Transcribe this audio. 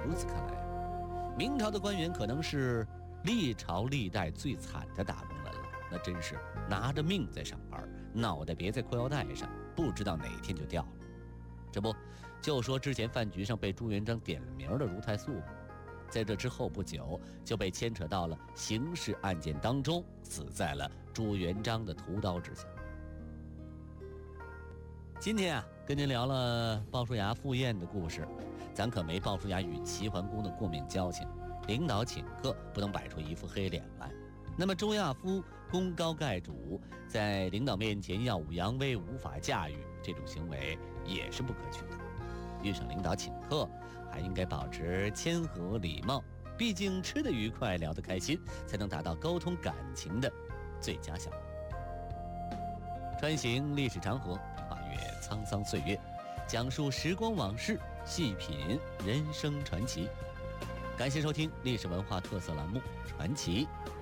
如此看来，明朝的官员可能是历朝历代最惨的打工人了。那真是拿着命在上班，脑袋别在裤腰带上，不知道哪天就掉了。这不，就说之前饭局上被朱元璋点了名的如太素吧，在这之后不久就被牵扯到了刑事案件当中，死在了朱元璋的屠刀之下。今天啊，跟您聊了鲍叔牙赴宴的故事，咱可没鲍叔牙与齐桓公的过命交情，领导请客不能摆出一副黑脸来。那么周亚夫功高盖主，在领导面前耀武扬威，无法驾驭，这种行为也是不可取的。遇上领导请客，还应该保持谦和礼貌，毕竟吃得愉快，聊得开心，才能达到沟通感情的最佳效果。穿行历史长河，跨越沧桑岁月，讲述时光往事，细品人生传奇。感谢收听历史文化特色栏目《传奇》，